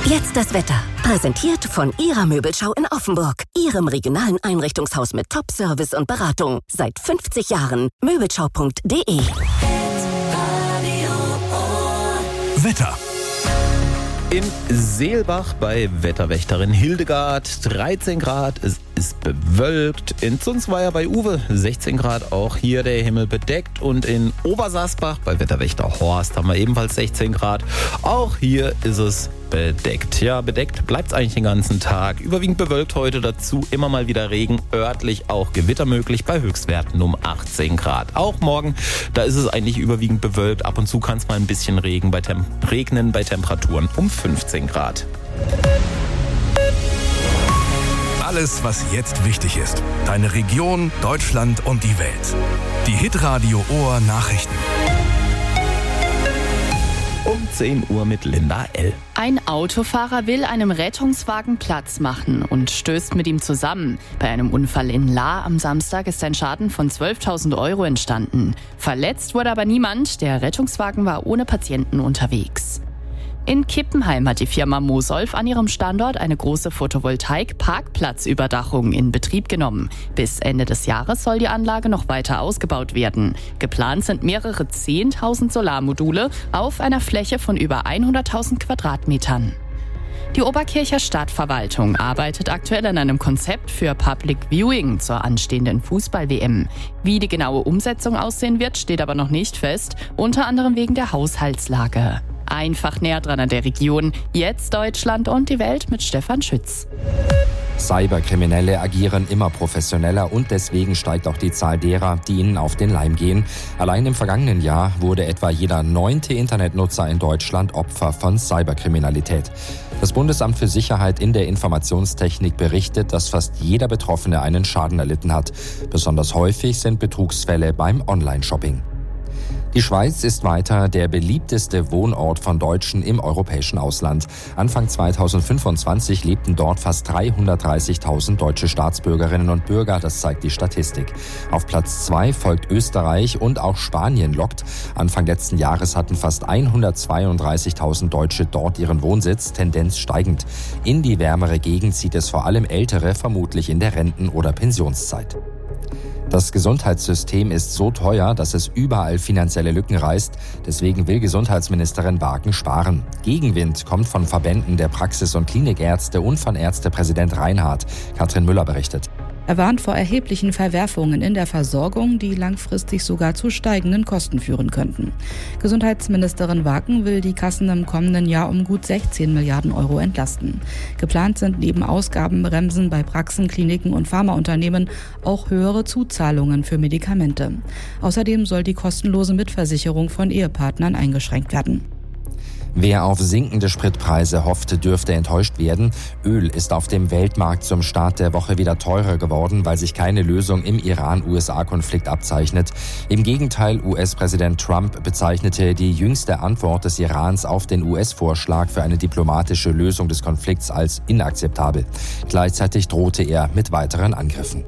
Jetzt das Wetter. Präsentiert von Ihrer Möbelschau in Offenburg. Ihrem regionalen Einrichtungshaus mit Top-Service und Beratung. Seit 50 Jahren. Möbelschau.de. Wetter. In Seelbach bei Wetterwächterin Hildegard 13 Grad, es ist bewölkt. In Zunzweier bei Uwe 16 Grad, auch hier der Himmel bedeckt. Und in Obersaßbach bei Wetterwächter Horst haben wir ebenfalls 16 Grad. Auch hier ist es bedeckt. Ja, bedeckt bleibt es eigentlich den ganzen Tag. Überwiegend bewölkt heute, dazu immer mal wieder Regen. Örtlich auch Gewitter möglich bei Höchstwerten um 18 Grad. Auch morgen, da ist es eigentlich überwiegend bewölkt. Ab und zu kann es mal ein bisschen regnen bei Temperaturen um 15 Grad. Alles, was jetzt wichtig ist. Deine Region, Deutschland und die Welt. Die Hitradio Ohr Nachrichten. Um 10 Uhr mit Linda L. Ein Autofahrer will einem Rettungswagen Platz machen und stößt mit ihm zusammen. Bei einem Unfall in Lahr am Samstag ist ein Schaden von 12.000 € entstanden. Verletzt wurde aber niemand, der Rettungswagen war ohne Patienten unterwegs. In Kippenheim hat die Firma Mosolf an ihrem Standort eine große Photovoltaik-Parkplatzüberdachung in Betrieb genommen. Bis Ende des Jahres soll die Anlage noch weiter ausgebaut werden. Geplant sind mehrere 10.000 Solarmodule auf einer Fläche von über 100.000 Quadratmetern. Die Oberkircher Stadtverwaltung arbeitet aktuell an einem Konzept für Public Viewing zur anstehenden Fußball-WM. Wie die genaue Umsetzung aussehen wird, steht aber noch nicht fest, unter anderem wegen der Haushaltslage. Einfach näher dran an der Region. Jetzt Deutschland und die Welt mit Stefan Schütz. Cyberkriminelle agieren immer professioneller und deswegen steigt auch die Zahl derer, die ihnen auf den Leim gehen. Allein im vergangenen Jahr wurde etwa jeder 9. Internetnutzer in Deutschland Opfer von Cyberkriminalität. Das Bundesamt für Sicherheit in der Informationstechnik berichtet, dass fast jeder Betroffene einen Schaden erlitten hat. Besonders häufig sind Betrugsfälle beim Online-Shopping. Die Schweiz ist weiter der beliebteste Wohnort von Deutschen im europäischen Ausland. Anfang 2025 lebten dort fast 330.000 deutsche Staatsbürgerinnen und Bürger, das zeigt die Statistik. Auf Platz 2 folgt Österreich und auch Spanien lockt. Anfang letzten Jahres hatten fast 132.000 Deutsche dort ihren Wohnsitz, Tendenz steigend. In die wärmere Gegend zieht es vor allem Ältere, vermutlich in der Renten- oder Pensionszeit. Das Gesundheitssystem ist so teuer, dass es überall finanzielle Lücken reißt. Deswegen will Gesundheitsministerin Wagen sparen. Gegenwind kommt von Verbänden der Praxis- und Klinikärzte und von Ärztepräsident Reinhardt. Katrin Müller berichtet. Er warnt vor erheblichen Verwerfungen in der Versorgung, die langfristig sogar zu steigenden Kosten führen könnten. Gesundheitsministerin Wagen will die Kassen im kommenden Jahr um gut 16 Milliarden € entlasten. Geplant sind neben Ausgabenbremsen bei Praxen, Kliniken und Pharmaunternehmen auch höhere Zuzahlungen für Medikamente. Außerdem soll die kostenlose Mitversicherung von Ehepartnern eingeschränkt werden. Wer auf sinkende Spritpreise hoffte, dürfte enttäuscht werden. Öl ist auf dem Weltmarkt zum Start der Woche wieder teurer geworden, weil sich keine Lösung im Iran-USA-Konflikt abzeichnet. Im Gegenteil, US-Präsident Trump bezeichnete die jüngste Antwort des Irans auf den US-Vorschlag für eine diplomatische Lösung des Konflikts als inakzeptabel. Gleichzeitig drohte er mit weiteren Angriffen.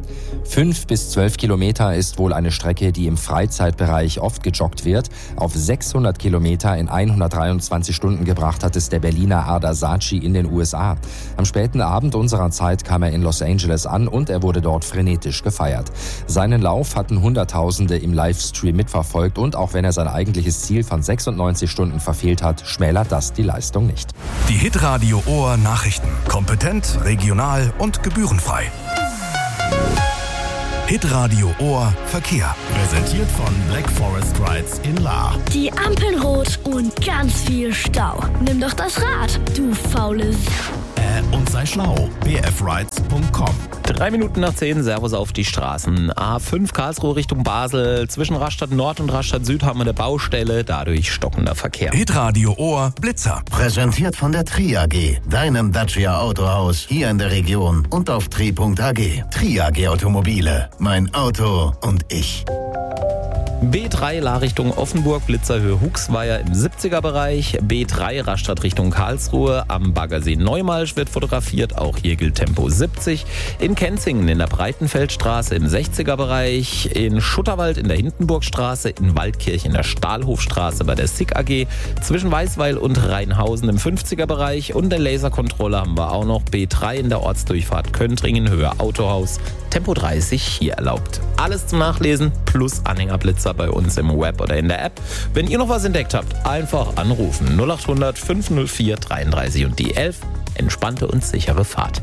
5 bis 12 Kilometer ist wohl eine Strecke, die im Freizeitbereich oft gejoggt wird. Auf 600 Kilometer in 123 Stunden gebracht hat es der Berliner Ardar Saci in den USA. Am späten Abend unserer Zeit kam er in Los Angeles an und er wurde dort frenetisch gefeiert. Seinen Lauf hatten Hunderttausende im Livestream mitverfolgt und auch wenn er sein eigentliches Ziel von 96 Stunden verfehlt hat, schmälert das die Leistung nicht. Die Hitradio Ohr Nachrichten. Kompetent, regional und gebührenfrei. Hitradio Ohr Verkehr. Präsentiert von Black Forest Rides in Lahr. Die Ampeln rot und ganz viel Stau. Nimm doch das Rad, du faules. Und sei schlau. bfrides.com. 3 Minuten nach 10, Servus auf die Straßen. A5 Karlsruhe Richtung Basel. Zwischen Rastatt Nord und Rastatt Süd haben wir eine Baustelle, dadurch stockender Verkehr. Hitradio Ohr Blitzer. Präsentiert von der Tri AG, deinem Dacia Autohaus hier in der Region und auf tri.ag. Tri AG Automobile, mein Auto und ich. B3 La Richtung Offenburg, Blitzerhöhe Huxweier im 70er-Bereich. B3 Rastatt Richtung Karlsruhe am Baggersee Neumalsch wird fotografiert. Auch hier gilt Tempo 70. In Kenzingen in der Breitenfeldstraße im 60er-Bereich. In Schutterwald in der Hindenburgstraße. In Waldkirch in der Stahlhofstraße bei der SICK AG. Zwischen Weißweil und Rheinhausen im 50er-Bereich. Und eine Laserkontrolle haben wir auch noch. B3 in der Ortsdurchfahrt Köntringen, Höhe Autohaus. Tempo 30 hier erlaubt. Alles zum Nachlesen plus Anhängerblitzer bei uns im Web oder in der App. Wenn ihr noch was entdeckt habt, einfach anrufen. 0800 504 33 und die 11. Entspannte und sichere Fahrt.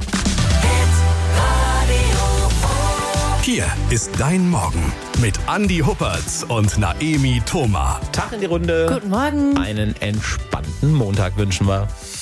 Hier ist dein Morgen mit Andi Huppertz und Naemi Thoma. Tag in die Runde. Guten Morgen. Einen entspannten Montag wünschen wir.